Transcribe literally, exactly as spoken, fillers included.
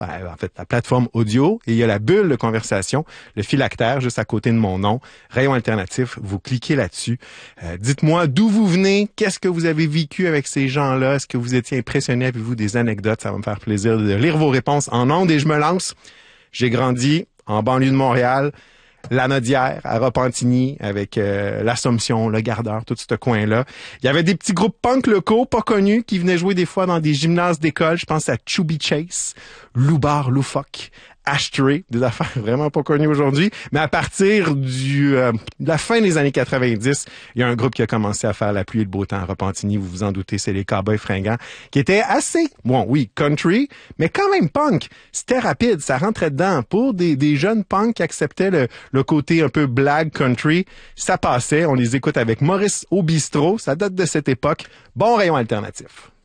en fait, la plateforme audio, et il y a la bulle de conversation, le phylactère, juste à côté de mon nom, Rayon Alternatif. Vous cliquez là-dessus. Euh, dites-moi d'où vous venez, qu'est-ce que vous avez vécu avec ces gens-là, est-ce que vous étiez impressionné, avez-vous des anecdotes? Ça va me faire plaisir de lire vos réponses en ondes et je me lance. J'ai grandi en banlieue de Montréal, Lanaudière, à Repentigny, avec euh, l'Assomption, le Gardeur, tout ce coin-là. Il y avait des petits groupes punk locaux, pas connus, qui venaient jouer des fois dans des gymnases d'école. Je pense à Chubby Chase, Loubar Loufoque, Ashtray, des affaires vraiment pas connues aujourd'hui. Mais à partir du euh, de la fin des années quatre-vingt-dix, il y a un groupe qui a commencé à faire la pluie et le beau temps à Repentigny. Vous vous en doutez, c'est les Cowboys Fringants, qui étaient assez, bon oui, country, mais quand même punk. C'était rapide, ça rentrait dedans. Pour des, des jeunes punks qui acceptaient le, le côté un peu black country, ça passait. On les écoute avec Maurice au bistrot, ça date de cette époque. Bon Rayon Alternatif.